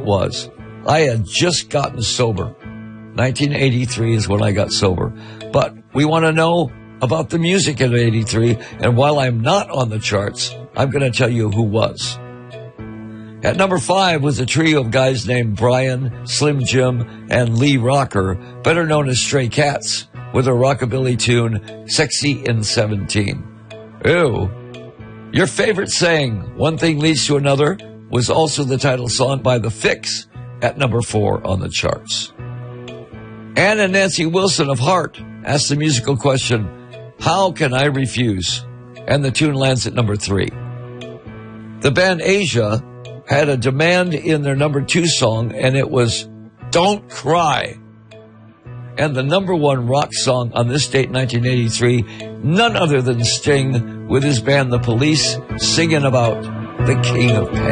was. I had just gotten sober. 1983 is when I got sober. But we want to know about the music of 83, and while I'm not on the charts, I'm going to tell you who was. At number 5 was a trio of guys named Brian, Slim Jim, and Lee Rocker, better known as Stray Cats, with their rockabilly tune, Sexy in 17. Ew. Your favorite saying, one thing leads to another, was also the title song by The Fix at number 4 on the charts. Ann and Nancy Wilson of Heart asked the musical question, How Can I Refuse? And the tune lands at number 3. The band Asia had a demand in their number 2 song, and it was Don't Cry. And the number 1 rock song on this date, 1983, none other than Sting with his band The Police, singing about the King of Pain.